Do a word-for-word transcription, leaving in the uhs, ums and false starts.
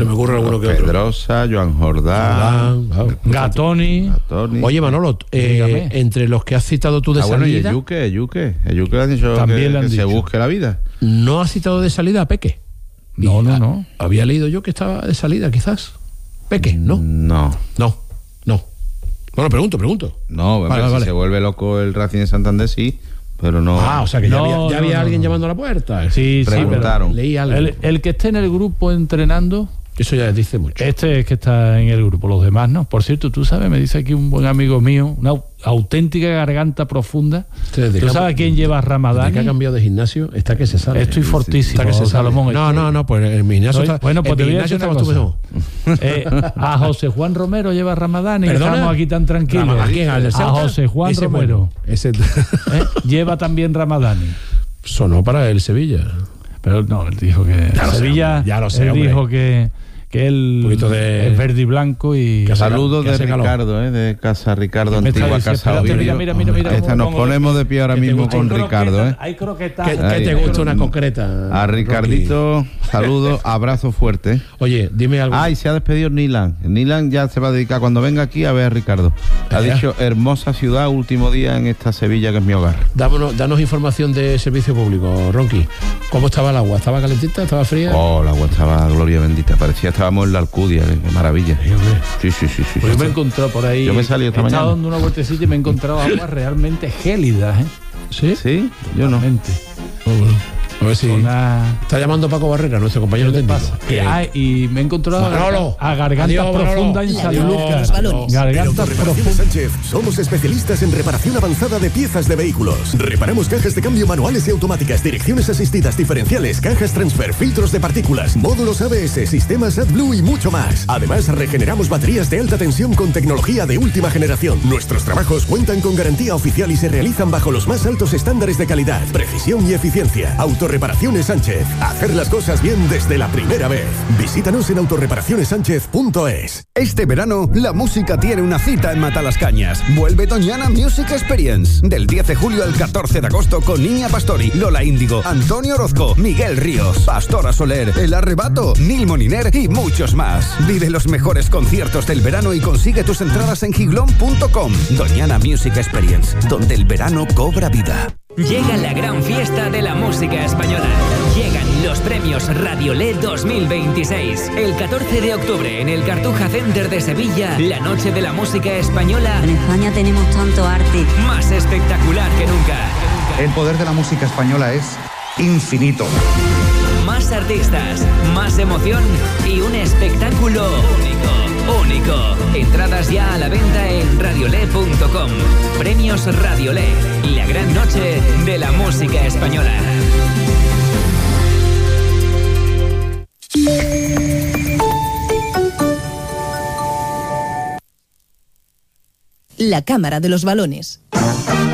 Se me ocurre alguno que otro. Pedrosa, Joan Jordán, Jordán, Gatoni. Gatoni. Oye, Manolo, eh, entre los que has citado tú de ah, bueno, y salida, Eyuque, Eyuque. Eyuque le han dicho También que, le han que se dicho. busque la vida. ¿no has citado de salida a Peque? No, Y no, a- no. Había leído yo que estaba de salida, quizás. Peque, ¿no? No. No, no. Bueno, pregunto, pregunto. No, Vale, hombre, si vale. se vuelve loco el Racing de Santander, sí, pero no. Ah, o sea que ya No, había, ya no, había no, alguien no. llamando a la puerta. Sí, sí, pero Preguntaron. Leí algo. el, el que esté en el grupo entrenando, Eso ya dice mucho. este es que está en el grupo, los demás no. Por cierto, tú sabes, me dice aquí un buen amigo mío, una au- auténtica garganta profunda. Desde ¿Tú que ha- sabes quién lleva a Desde Ramadani? que ha cambiado de gimnasio, está que se sale. Estoy fortísimo, Está que se sale. Salomón. No, estoy- no, no, pues en mi gimnasio Estoy- está. bueno, pues en te mi voy a gimnasio decir estabas una tú cosa. mejor. Eh, a José Juan Romero lleva Ramadani, ¿Perdona? estamos aquí tan tranquilos. Rama- ¿A quién? ¿Al del A Ceuta? José Juan Ese Romero. bueno. Ese ¿Eh? Lleva también Ramadani. sonó para el Sevilla. Pero no, él dijo que Ya lo sé, Sevilla, hombre, ya lo sé, él hombre. dijo que, que él Un poquito de- es verde y blanco y Que hace Saludos que de hace calor. Ricardo, ¿eh? De Casa Ricardo, Me está antigua diciendo, Casa espérate, Ovidio. mira, mira, mira, Esta cómo nos pongo ponemos de pie ahora que te mismo gusta. con Hay Ricardo, ¿eh? Hay croquetas. ¿Qué, Ahí. qué te gusta una concreta? A Ricardito, saludos, abrazo fuerte. Oye, dime algo. Ah, y se ha despedido Nilan. Nilan ya se va a dedicar cuando venga aquí a ver a Ricardo. Ha Ya. dicho, hermosa ciudad, último día en esta Sevilla que es mi hogar. Dámonos, danos información de servicio público, Ronqui. ¿Cómo estaba el agua? ¿Estaba calentita? ¿Estaba fría? Oh, la agua estaba, gloria bendita. Parecía estábamos en la Alcudia, qué qué maravilla. Sí, hombre. Sí, sí, sí, sí. Pues yo me he encontrado por ahí. Yo me he salido esta he estado mañana. dando una vueltecita y me he encontrado aguas realmente gélidas, ¿eh? ¿Sí? Sí, yo no. Realmente. Oh, bueno. A ver si... Una- Está llamando Paco Barrera, nuestro compañero ¿Qué le técnico. pasa? Que- Y, ah, y me he encontrado Manolo. a gargantas Adiós, Manolo. profundas en Adiós. Sanlúcar. Los balones. En Gargantas Autorreparaciones profundas. Sánchez somos especialistas en reparación avanzada de piezas de vehículos. Reparamos cajas de cambio manuales y automáticas, direcciones asistidas, diferenciales, cajas transfer, filtros de partículas, módulos A B S, sistemas AdBlue y mucho más. Además, regeneramos baterías de alta tensión con tecnología de última generación. Nuestros trabajos cuentan con garantía oficial y se realizan bajo los más altos estándares de calidad, precisión y eficiencia. Autorreparaciones Sánchez. Hacer las cosas bien desde la primera vez. Visítanos en autorreparaciones sánchez punto es. Este verano, la música tiene una cita en Matalascañas. Vuelve Doñana Music Experience. Del diez de julio al catorce de agosto con Niña Pastori, Lola Índigo, Antonio Orozco, Miguel Ríos, Pastora Soler, El Arrebato, Nil Moniner y muchos más. Vive los mejores conciertos del verano y consigue tus entradas en giglón punto com. Doñana Music Experience, donde el verano cobra vida. Llega la gran fiesta de la música española. Llegan los premios Radiolé dos mil veintiséis. El catorce de octubre en el Cartuja Center de Sevilla, la noche de la música española En España tenemos tanto arte. más espectacular que nunca. El poder de la música española es infinito. Más artistas, más emoción y un espectáculo único, único. Entradas ya a la venta en radiolé punto com. Premios Radiolé, la gran noche de la música española. La Cámara de los Balones.